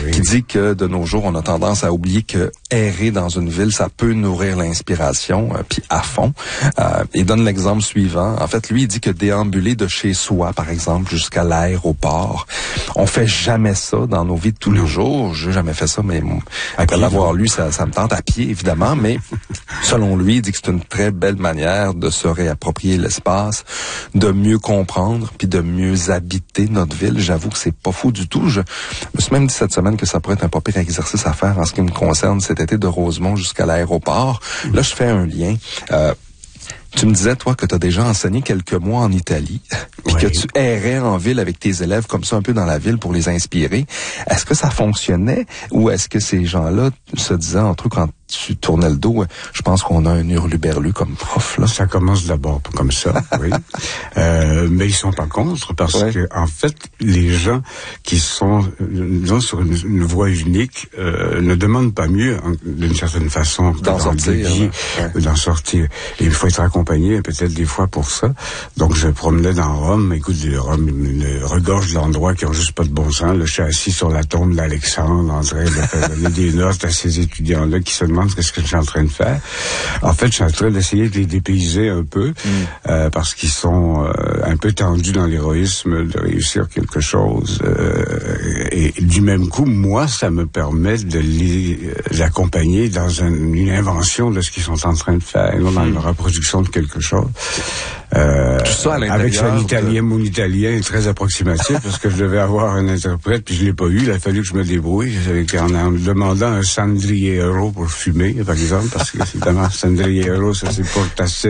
qui dit que de nos jours, on a tendance à oublier que errer dans une ville, ça peut nourrir l'inspiration, puis à fond. Il donne l'exemple suivant. En fait, lui, il dit que déambuler de chez soi, par exemple, jusqu'à l'aéroport, on fait jamais ça dans nos vies de tous les jours. J'ai jamais fait ça, mais après l'avoir lu, ça me tente à pied, évidemment, mais selon lui, il dit que c'est une très belle manière de se réapproprier l'espace, de mieux comprendre, puis de mieux habiter notre ville. J'avoue que c'est pas fou du tout. Je me suis même dit cette semaine que ça pourrait être un pas pire exercice à faire en ce qui me concerne cet été de Rosemont jusqu'à l'aéroport. Là, je fais un lien. Tu me disais, toi, que tu as déjà enseigné quelques mois en Italie, puis que tu errais en ville avec tes élèves comme ça, un peu dans la ville pour les inspirer. Est-ce que ça fonctionnait ou est-ce que ces gens-là se disaient entre eux quand tu tournais le dos, je pense qu'on a un hurluberlu comme prof, là? Ça commence d'abord comme ça, oui. Mais ils sont pas contre parce que, en fait, les gens qui sont, disons, sur une voie unique, ne demandent pas mieux, d'une certaine façon, d'en sortir. D'en sortir. Et il faut être accompagné, peut-être des fois pour ça. Donc, je promenais dans Rome. Écoute, Rome me regorge d'endroits qui ont juste pas de bon sens. Là, je suis assis sur la tombe d'Alexandre, en train de faire donner des notes à ces étudiants-là qui se demandent qu'est-ce que je suis en train de faire. En fait, je suis en train d'essayer de les dépayser un peu, parce qu'ils sont un peu tendus dans l'héroïsme de réussir quelque chose. Et du même coup, moi, ça me permet de les accompagner dans une invention de ce qu'ils sont en train de faire, dans la reproduction de quelque chose. Tout ça à avec mon italien est très approximatif parce que je devais avoir un interprète puis je l'ai pas eu. Il a fallu que je me débrouille en demandant un sandriero pour fumer, par exemple, parce que évidemment sandriero, ça c'est pour tasser,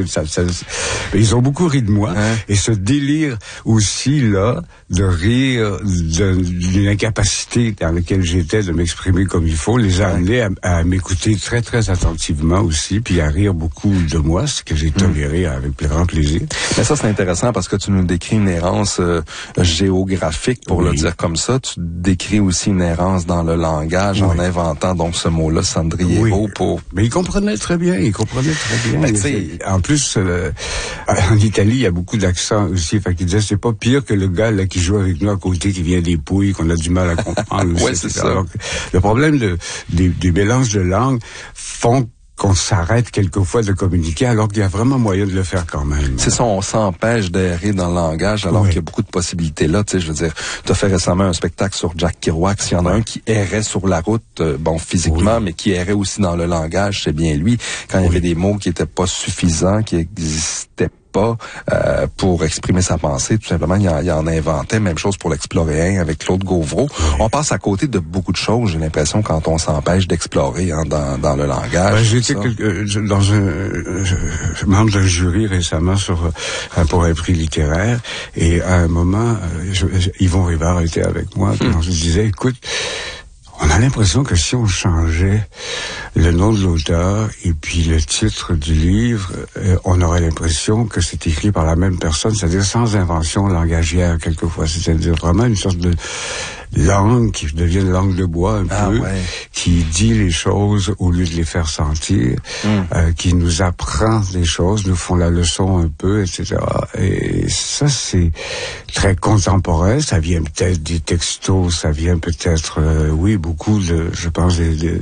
ils ont beaucoup ri de moi et ce délire aussi là de rire d'une incapacité dans laquelle j'étais de m'exprimer comme il faut les a amenés à m'écouter très très attentivement aussi puis à rire beaucoup de moi, ce que j'ai toléré avec grand plaisir. Mais ça, c'est intéressant parce que tu nous décris une errance géographique, pour le dire comme ça. Tu décris aussi une errance dans le langage en inventant donc ce mot-là, sandriero, pour... Mais il comprenait très bien, Mais en plus, en Italie, il y a beaucoup d'accents aussi. Fait qu'il disait, c'est pas pire que le gars là qui joue avec nous à côté, qui vient des Pouilles, qu'on a du mal à comprendre. Oui, c'est ça. Donc, le problème des mélanges de langues font qu'on s'arrête quelquefois de communiquer alors qu'il y a vraiment moyen de le faire quand même. C'est ça, on s'empêche d'errer dans le langage alors qu'il y a beaucoup de possibilités là. Tu sais, je veux dire, tu as fait récemment un spectacle sur Jack Kerouac. S'il y en a un qui errait sur la route, physiquement, mais qui errait aussi dans le langage, c'est bien lui. Quand il y avait des mots qui étaient pas suffisants, qui existaient pas pour exprimer sa pensée, tout simplement, il en inventait. Même chose pour l'Exploréen avec Claude Gauvreau. On passe à côté de beaucoup de choses, j'ai l'impression, quand on s'empêche d'explorer dans le langage. J'étais dans membre d'un jury récemment pour un prix littéraire, et à un moment, Yvon Rivard était avec moi, puis on se disait, écoute, on a l'impression que si on changeait le nom de l'auteur et puis le titre du livre, on aurait l'impression que c'est écrit par la même personne, c'est-à-dire sans invention langagière quelquefois, c'est-à-dire vraiment une sorte de langue qui devient une langue de bois un peu, qui dit les choses au lieu de les faire sentir, qui nous apprend des choses, nous font la leçon un peu, etc. Et ça, c'est très contemporain. Ça vient peut-être des textos, ça vient peut-être, beaucoup je pense,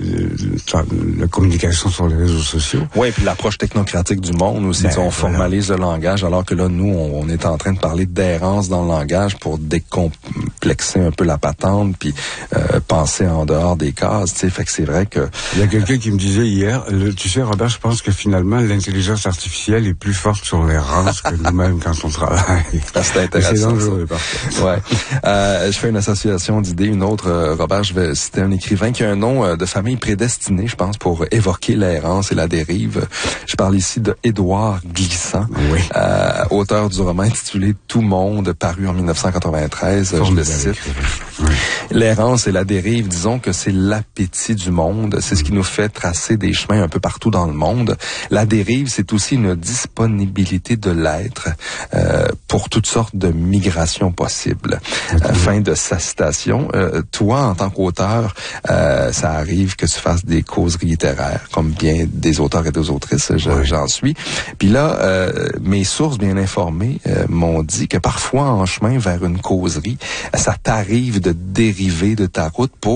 de communication sur les réseaux sociaux. Oui, puis l'approche technocratique du monde aussi. On formalise le langage, alors que là, nous, on est en train de parler d'errance dans le langage pour décomplexer un peu la patente, puis penser en dehors des cases. Tu sais, fait que c'est vrai que... Il y a quelqu'un qui me disait hier, tu sais, Robert, je pense que finalement, l'intelligence artificielle est plus forte sur l'errance que nous-mêmes quand on travaille. C'est intéressant. C'est dangereux, parfois. Je fais une association d'idées. Une autre, Robert, je vais citer un écrivain qui a un nom de famille prédestiné, je pense, pour évoquer l'errance et la dérive. Je parle ici de Édouard Glissant, auteur du roman intitulé Tout monde, paru en 1993. Je le cite. L'errance et la dérive, disons que c'est l'appétit du monde. C'est ce qui nous fait tracer des chemins un peu partout dans le monde. La dérive, c'est aussi une disponibilité de l'être pour toutes sortes de migrations possibles. Fin de sa citation. Toi, en tant qu'auteur, ça arrive que tu fasses des causeries littéraires, comme bien des auteurs et des autrices, j'en suis. Puis là, mes sources bien informées m'ont dit que parfois, en chemin vers une causerie, ça t'arrive de dériver de ta route pour